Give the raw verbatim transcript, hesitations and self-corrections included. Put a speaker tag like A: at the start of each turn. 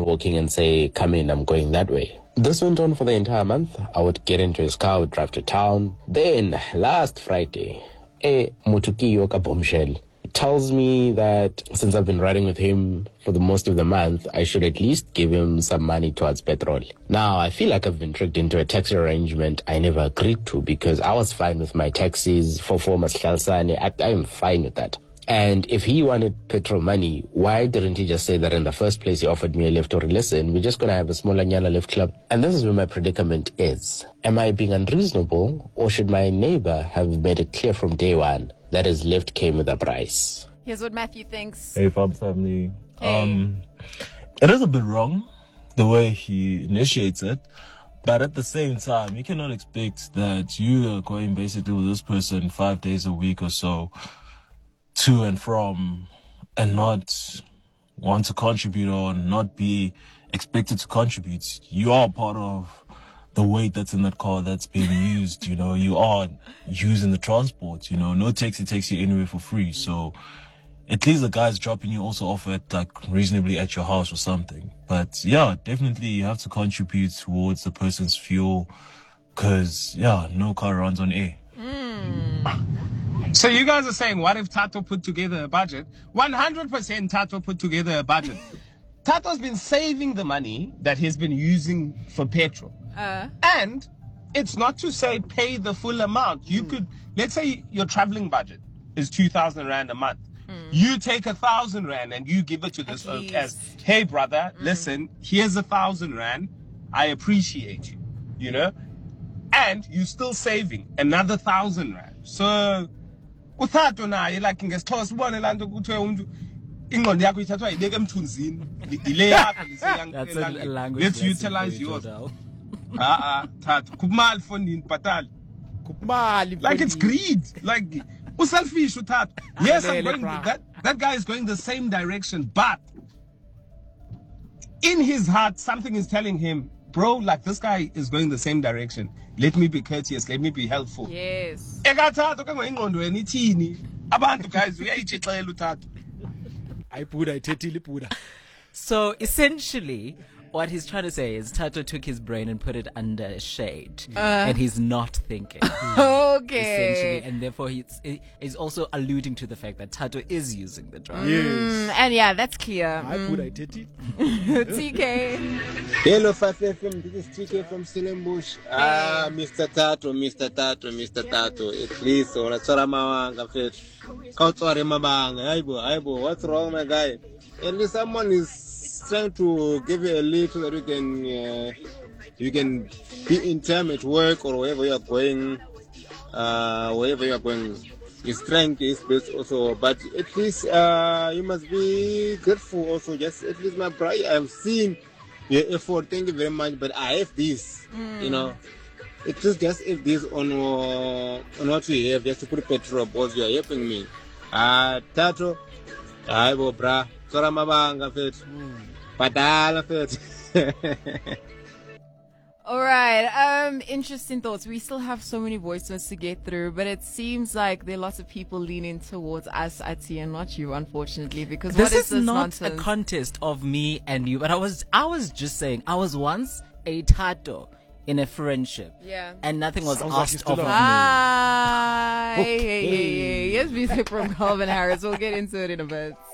A: walking and say, come in, I'm going that way. This went on for the entire month. I would get into his car, would drive to town. Then, last Friday, a Mutuki Yoka bombshell tells me that since I've been riding with him for the most of the month, I should at least give him some money towards petrol. Now, I feel like I've been tricked into a taxi arrangement I never agreed to, because I was fine with my taxis for former Shalsani. I, I'm fine with that. And if he wanted petrol money, why didn't he just say that in the first place he offered me a lift? Or listen, we're just going to have a small Anyala lift club. And this is where my predicament is. Am I being unreasonable, or should my neighbor have made it clear from day one that his lift came with a price?
B: Here's what Matthew thinks.
C: Hey, Fab family.
B: Hey.
C: Um, it is a bit wrong, the way he initiates it. But at the same time, you cannot expect that you are going basically with this person five days a week or so, to and from, and not want to contribute or not be expected to contribute. You are part of the weight that's in that car that's being used. You know, you are using the transport. You know, no taxi takes you anywhere for free. So at least the guy's dropping you also off at like reasonably at your house or something. But yeah, definitely you have to contribute towards the person's fuel, because yeah, no car runs on air.
D: So you guys are saying, what if Tato put together a budget? one hundred percent Tato put together a budget. Tato's been saving the money that he's been using for petrol.
B: Uh.
D: And it's not to say pay the full amount. You mm. could, let's say your traveling budget is two thousand rand a month. Mm. You take a thousand rand and you give it to this oak as, hey brother, mm. listen, here's a thousand rand. I appreciate you, you know? And you're still saving another thousand rand. So, uthatho naye like ngesixhosa ubone la nto kuthiwe umuntu ingqondo yakho ithathwa ibeke emthunzini ile yakho let's utilize yours. ah ah thatha kumali fondini bhatali kumali, like it's greed, like uselfish uthatha. Yes, I'm going, that that guy is going the same direction, but in his heart something is telling him, bro, like this guy is going the same direction. Let me be courteous. Let me be helpful.
B: Yes.
D: Ekathatha ke ngengqondo wena ithini? Abantu guys uyayitshixela uthatha.
E: Ayibuda ithethile ibuda.
F: So essentially, what he's trying to say is Tato took his brain and put it under a shade, uh, and he's not thinking.
B: Okay.
F: Essentially, and therefore he's, he's also alluding to the fact that Tato is using the drug.
B: Yes. Mm, and yeah, that's clear.
E: Ayibuda ithethile.
B: T K.
G: Hello, five F M. This is T K from Stellenbosch. Hey. Ah, Mister Tato, Mister Tato, Mister Tato. At least, unatsara mawanga fet. Kautsware mabanga. Aibo, aibo. What's wrong, my guy? At least someone is trying to give you a lead so that you can uh, you can be in time at work or wherever you are going. Uh, wherever you are going, his strength is best also. But at least uh, you must be grateful also. Just at least, my brother, I've seen your effort. Thank you very much. But I have this, mm. you know. It is just if this on uh, on what we have, just to put petrol, because you are helping me. Ah, uh, Tato, I will bra. Sora mabanga fet. Padala fet.
B: All right. Um, interesting thoughts. We still have so many voice notes to get through, but it seems like there are lots of people leaning towards us, Ati, and not you, unfortunately, because
F: this
B: what is,
F: is
B: this
F: not
B: nonsense?
F: a contest of me and you, but I was I was just saying I was once a Tato in a friendship,
B: yeah,
F: and nothing was
E: Sounds
F: asked
E: like
F: of me.
B: Ah, hey, hey, hey, hey. Yes, music from Calvin Harris. We'll get into it in a bit.